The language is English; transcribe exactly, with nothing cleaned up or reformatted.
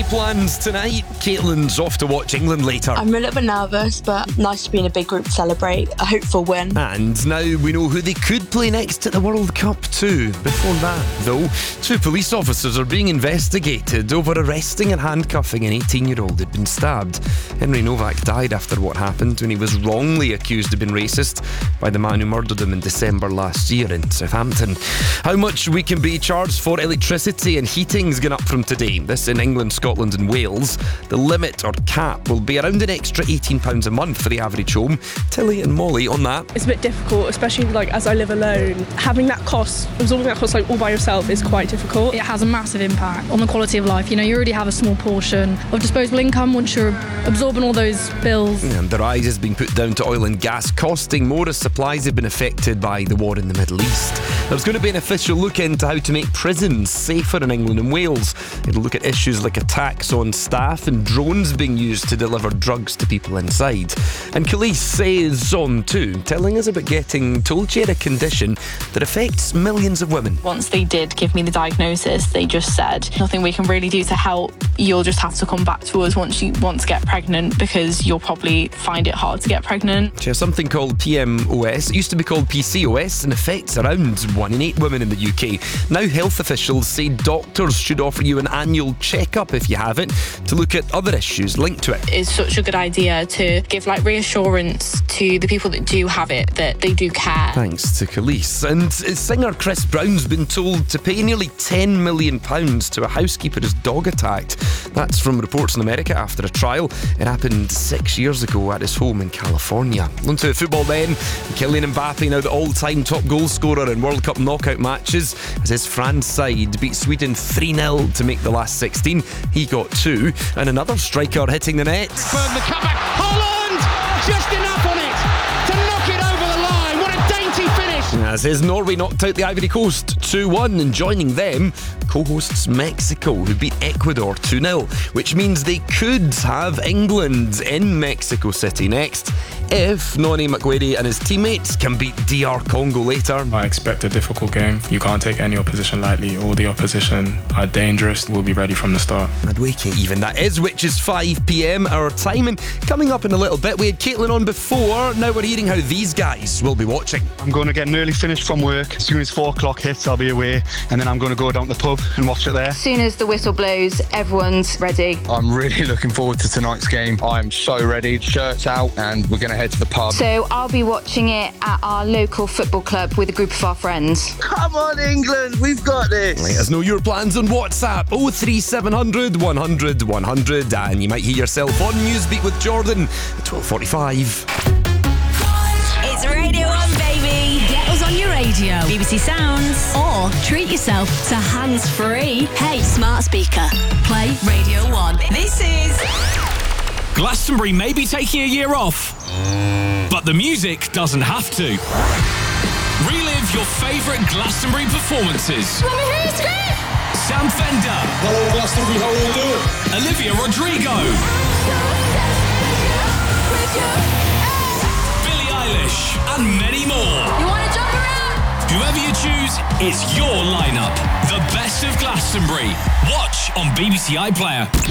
Any plans tonight? Caitlin's off to watch England later. I'm a little bit nervous, but nice to be in a big group to celebrate a hopeful win. And now we know who they could play next at the World Cup too. Before that, though, two police officers are being investigated over arresting and handcuffing an eighteen-year-old who'd been stabbed. Henry Novak died after what happened when he was wrongly accused of being racist by the man who murdered him in December last year in Southampton. How much we can be charged for electricity and heating's gone up from today. This in England, Scotland and Wales. The limit or cap will be around an extra eighteen pounds a month for the average home. Tilly and Molly on that. It's a bit difficult, especially like as I live alone. Having that cost, absorbing that cost like all by yourself is quite difficult. It has a massive impact on the quality of life. You know, you already have a small portion of disposable income once you're absorbing all those bills. And the rise has been put down to oil and gas costing more as supplies have been affected by the war in the Middle East. There's going to be an official look into how to make prisons safer in England and Wales. It'll look at issues like attacks on staff and drones being used to deliver drugs to people inside. And Khalees is on too, telling us about getting told she had a condition that affects millions of women. Once they did give me the diagnosis, they just said, nothing we can really do to help. You'll just have to come back to us once you want to get pregnant because you'll probably find it hard to get pregnant. She has something called P M O S. It used to be called P C O S and affects around one in eight women in the U K. Now health officials say doctors should offer you an annual checkup if you have it to look at other issues linked to it. It's such a good idea to give like reassurance to the people that do have it that they do care. Thanks to Khalees. And singer Chris Brown's been told to pay nearly ten million pounds to a housekeeper his dog attacked. That's from reports in America after a trial. It happened six years ago at his home in California. On to football then. Kylian Mbappe now the all-time top goal scorer in World Cup knockout matches as his France side beat Sweden three nil to make the last sixteen. He got two. And another striker hitting the net. From the comeback, Holland! Just enough on it to knock it over the line. What a dainty finish! As his Norway knocked out the Ivory Coast two one, and joining them, co-hosts Mexico, who beat Ecuador two nil, which means they could have England in Mexico City next if Noni Makwede and his teammates can beat D R Congo later. I expect a difficult game. You can't take any opposition lightly. All the opposition are dangerous. We'll be ready from the start. Midweek even that is, which is five p.m. our time. And coming up in a little bit, we had Caitlin on before. Now we're hearing how these guys will be watching. I'm going to get an early finish from work. As soon as four o'clock hits, I'll be away. And then I'm going to go down to the pub and watch it there. As soon as the whistle blows, everyone's ready. I'm really looking forward to tonight's game. I'm so ready. Shirts out and we're going to head to the pub. So I'll be watching it at our local football club with a group of our friends. Come on, England, we've got this. Let us know your plans on WhatsApp oh three seven hundred, one hundred, one hundred, and you might hear yourself on Newsbeat with Jordan at twelve forty-five. It's Radio one, baby. Get us on your radio, B B C Sounds, or treat yourself to hands-free. Hey, smart speaker, play Radio one. This is... Glastonbury may be taking a year off, but the music doesn't have to. Relive your favourite Glastonbury performances. Let me hear you scream! Sam Fender. Hello, Glastonbury, how are you doing? Olivia Rodrigo. Billie Eilish, and many more. You want to jump around? Whoever you choose, it's your lineup. The best of Glastonbury. Watch on B B C iPlayer.